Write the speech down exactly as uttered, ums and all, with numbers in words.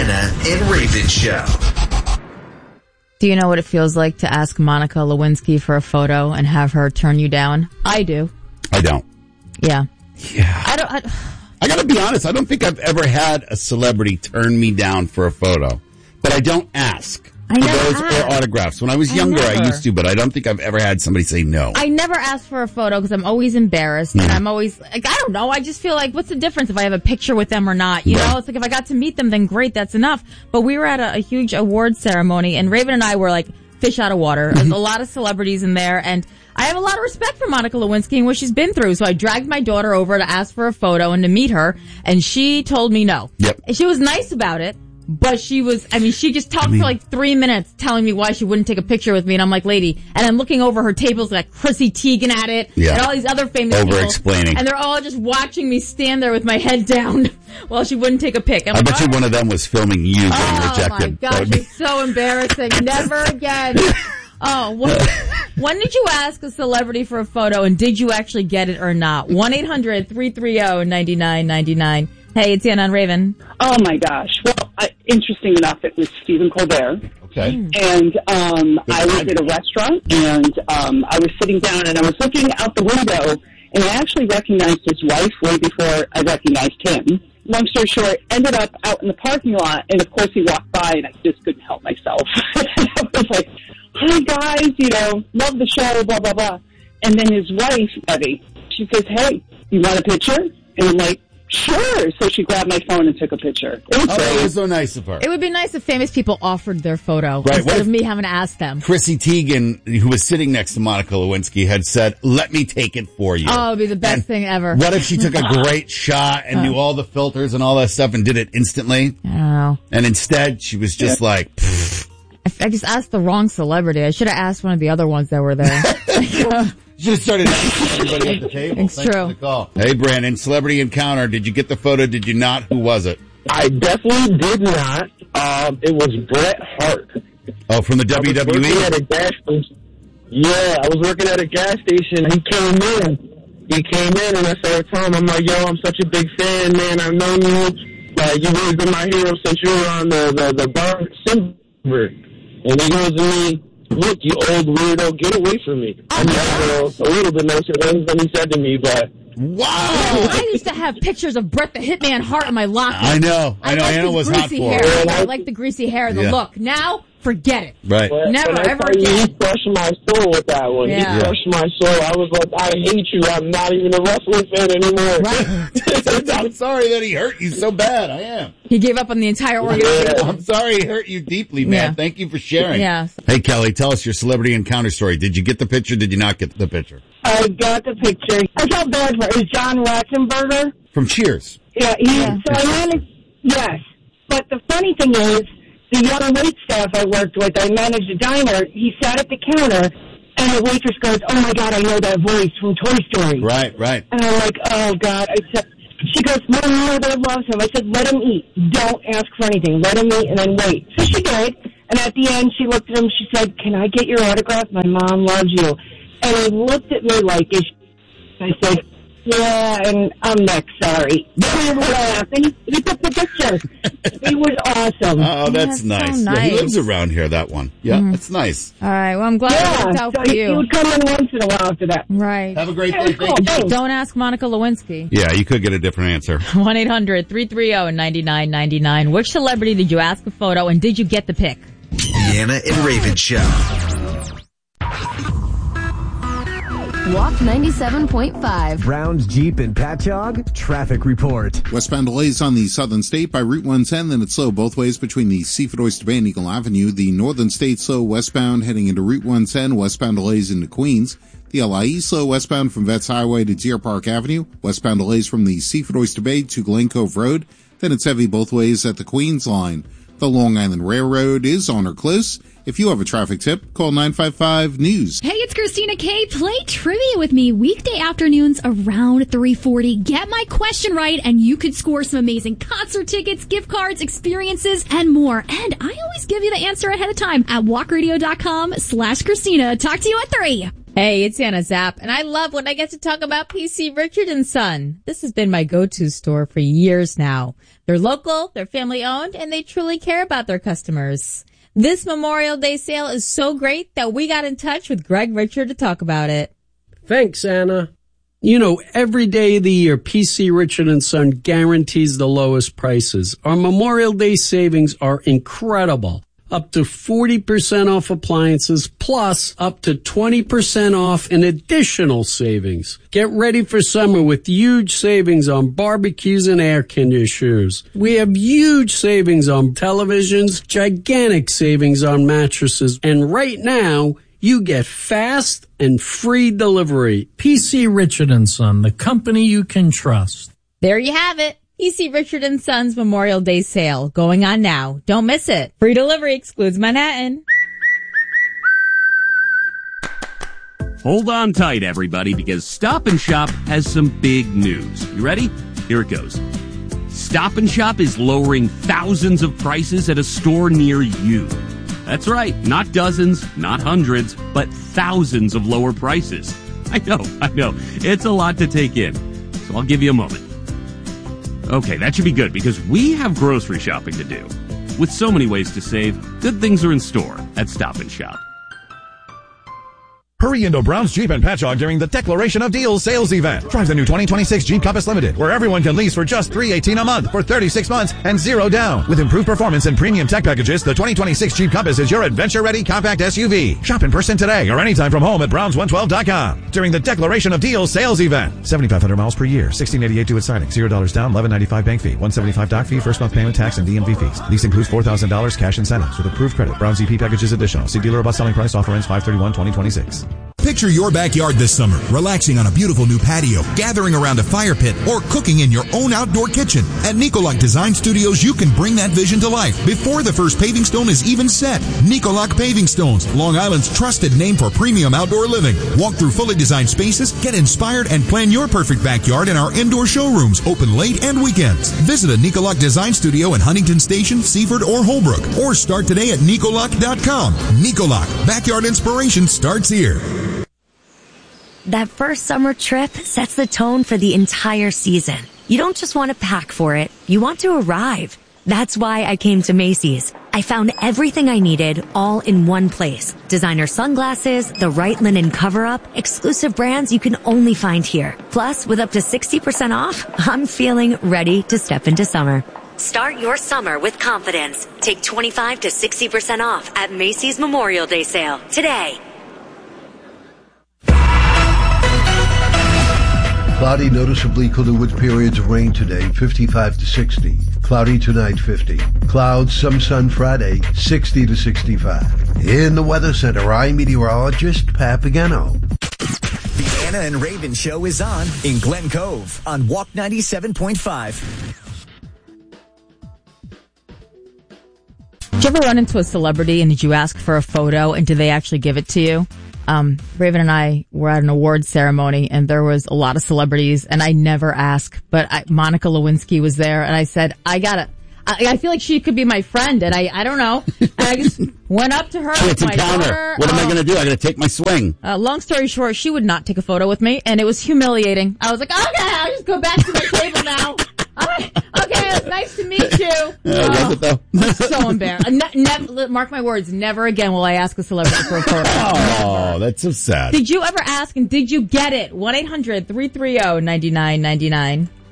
Jana and Raven Show. Do you know what it feels like to ask Monica Lewinsky for a photo and have her turn you down? I do. I don't. Yeah. Yeah. I don't. I, I gotta be honest, I don't think I've ever had a celebrity turn me down for a photo. But I don't ask I for never those ask. or autographs. When I was I younger, I never. used to, but I don't think I've ever had somebody say no. I never ask for a photo because I'm always embarrassed. And I'm always, like, I don't know. I just feel like, what's the difference if I have a picture with them or not? You Right. know, it's like if I got to meet them, then great, that's enough. But we were at a, a huge awards ceremony, and Raven and I were like fish out of water. There's a lot of celebrities in there, and I have a lot of respect for Monica Lewinsky and what she's been through. So I dragged my daughter over to ask for a photo and to meet her, and she told me no. Yep. And she was nice about it. But she was, I mean, she just talked I mean- for like three minutes telling me why she wouldn't take a picture with me. And I'm like, lady, and I'm looking over her tables like Chrissy Teigen at it. Yeah. And all these other famous people. Over-explaining. And they're all just watching me stand there with my head down while she wouldn't take a pic. I'm I like, bet you all one of them was filming you getting Oh rejected. my That gosh, would be- it's so embarrassing. Never again. Oh, when, when did you ask a celebrity for a photo and did you actually get it or not? one eight hundred three three zero nine nine nine nine. Hey, it's Anna on Raven. Oh, my gosh. Well, I, interesting enough, it was Stephen Colbert. Okay. And um, I was at a restaurant, and um, I was sitting down, and I was looking out the window, and I actually recognized his wife way before I recognized him. Long story short, ended up out in the parking lot, and of course he walked by, and I just couldn't help myself. I was like, hi, guys, you know, love the show, blah, blah, blah. And then his wife, Evie, she says, hey, you want a picture? And I'm like, sure. So she grabbed my phone and took a picture. It was Oh, great. that was so nice of her. It would be nice if famous people offered their photo Right, instead what of if- me having to ask them. Chrissy Teigen, who was sitting next to Monica Lewinsky, had said, let me take it for you. Oh, it would be the best And thing ever. What if she took a great shot and knew all the filters and all that stuff and did it instantly? I don't know. And instead, she was just like, pfft. I, I just asked the wrong celebrity. I should have asked one of the other ones that were there. Should have started asking everybody at the table. It's Thanks true. for the call. Hey, Brandon, celebrity encounter. Did you get the photo? Did you not? Who was it? I definitely did not. Um, it was Bret Hart. Oh, from the I was W W working E? at a gas station. Yeah, I was working at a gas station. He came in. He came in, and I started telling him, I'm like, yo, I'm such a big fan, man. I've known you. Like, you've always been my hero since you were on the, the, the bar Simber. And he goes to me, look, you old weirdo, get away from me. I mean, I was a little bit nicer things than he said to me, but... Wow! I used to have pictures of Bret the Hitman Hart in my locker. I know. I know. liked Anna his was hot greasy for hair. her. I like the greasy hair and the Yeah. look. Now, forget it. Right. But Never, when I ever tell you, again. he crushed my soul with that one. Yeah. He crushed my soul. I was like, I hate you. I'm not even a wrestling fan anymore. Right. I'm sorry that he hurt you so bad. I am. He gave up on the entire organization. I'm sorry he hurt you deeply, man. Yeah. Thank you for sharing. Yeah. Hey, Kelly, tell us your celebrity encounter story. Did you get the picture? Did you not get the picture? I got the picture. I felt bad for it. It was John Ratzenberger. From Cheers. Yeah, he, so I managed, yes. But the funny thing is, the young wait staff I worked with, I managed a diner, he sat at the counter, and the waitress goes, oh my God, I know that voice from Toy Story. Right, right. And I'm like, oh God. I said, she goes, my mother loves him. I said, let him eat. Don't ask for anything. Let him eat and then wait. So she did. And at the end, she looked at him, she said, can I get your autograph? My mom loves you. And he looked at me like, is I said, yeah, and I'm next, sorry. Then he laughed, and he, he took the picture. He was awesome. Oh, that's, That's so nice. Yeah, he nice. lives around here, that one. Yeah, that's nice. All right. Well, I'm glad it Yeah, worked out so for he, he you. would come in once in a while after that. Right. Have a great Yeah, day. it's cool. Thank you. Thanks. Don't ask Monica Lewinsky. Yeah, you could get a different answer. one eight hundred three three zero nine nine nine nine. Which celebrity did you ask a photo and did you get the pic? Anna and Raven Show. Walk ninety-seven point five. Browns Jeep and Patchogue traffic report. Westbound delays on the Southern State by Route one ten, then it's slow both ways between the Seafood Oyster Bay and Eagle Avenue. The Northern State slow westbound heading into Route one ten, westbound delays into Queens. The L I E slow westbound from Vets Highway to Deer Park Avenue, westbound delays from the Seafood Oyster Bay to Glen Cove Road, then it's heavy both ways at the Queens line. The Long Island Railroad is on or close. If you have a traffic tip, call nine five five news. Hey, it's Christina K. Play trivia with me weekday afternoons around three forty. Get my question right, and you could score some amazing concert tickets, gift cards, experiences, and more. And I always give you the answer ahead of time at walkradio.com slash Christina. Talk to you at three. Hey, it's Anna Zapp, and I love when I get to talk about P C Richard and Son. This has been my go-to store for years now. They're local, they're family owned, and they truly care about their customers. This Memorial Day sale is so great that we got in touch with Greg Richard to talk about it. Thanks, Anna. You know, every day of the year, P C Richard and Son guarantees the lowest prices. Our Memorial Day savings are incredible. Up to forty percent off appliances, plus up to twenty percent off in additional savings. Get ready for summer with huge savings on barbecues and air conditioners. We have huge savings on televisions, gigantic savings on mattresses, and right now, you get fast and free delivery. P C Richard and Son, the company you can trust. There you have it. P C Richard and Son's Memorial Day sale going on now. Don't miss it. Free delivery excludes Manhattan. Hold on tight, everybody, because Stop and Shop has some big news. You ready? Here it goes. Stop and Shop is lowering thousands of prices at a store near you. That's right, not dozens, not hundreds, but thousands of lower prices. I know, I know, it's a lot to take in, so I'll give you a moment. Okay, that should be good because we have grocery shopping to do. With so many ways to save, good things are in store at Stop and Shop. Hurry into Brown's Jeep and Patchogue during the Declaration of Deals sales event. Drive the new twenty twenty-six Jeep Compass Limited, where everyone can lease for just three hundred eighteen dollars a month for thirty-six months and zero down. With improved performance and premium tech packages, the twenty twenty-six Jeep Compass is your adventure-ready compact S U V. Shop in person today or anytime from home at browns one twelve dot com during the Declaration of Deals sales event. seventy-five hundred miles per year, sixteen eighty-eight due at signing, zero dollars down, eleven ninety-five bank fee, one seventy-five doc fee, first month payment, tax, and D M V fees. Lease includes four thousand dollars cash incentives with approved credit. Brown's E P packages additional. See dealer about selling price. Offer ends five thirty-one twenty twenty-six. Picture your backyard this summer, relaxing on a beautiful new patio, gathering around a fire pit, or cooking in your own outdoor kitchen. At Nicolac Design Studios, you can bring that vision to life before the first paving stone is even set. Nicolac Paving Stones, Long Island's trusted name for premium outdoor living. Walk through fully designed spaces, get inspired, and plan your perfect backyard in our indoor showrooms, open late and weekends. Visit a Nicolac Design Studio in Huntington Station, Seaford, or Holbrook, or start today at Nicolac dot com. Nicolac, backyard inspiration starts here. That first summer trip sets the tone for the entire season. You don't just want to pack for it, you want to arrive. That's why I came to Macy's. I found everything I needed all in one place. Designer sunglasses, the right linen cover-up, exclusive brands you can only find here. Plus, with up to sixty percent off, I'm feeling ready to step into summer. Start your summer with confidence. Take twenty-five to sixty percent off at Macy's Memorial Day sale today. Cloudy, noticeably cooler with periods of rain today, fifty-five to sixty. Cloudy tonight, fifty. Clouds, some sun Friday, sixty to sixty-five. In the Weather Center, I'm meteorologist Pat Pagano. The Anna and Raven Show is on in Glen Cove on Walk ninety-seven point five. Did you ever run into a celebrity and did you ask for a photo and did they actually give it to you? Um, Raven and I were at an awards ceremony and there was a lot of celebrities and I never ask, but I, Monica Lewinsky was there and I said, I gotta, I, I feel like she could be my friend and I, I don't know. And I just went up to her with my daughter. What am I Oh. going to do? I got to take my swing. Uh, long story short, she would not take a photo with me and it was humiliating. I was like, okay, I'll just go back to my table now. All right. Okay, it was nice to meet you. Yeah, was it though? I'm so embarrassed. Ne- nev- mark my words, never again will I ask a celebrity for a photo. Oh, that's so sad. Did you ever ask and did you get it? one eight hundred three three zero nine nine nine nine.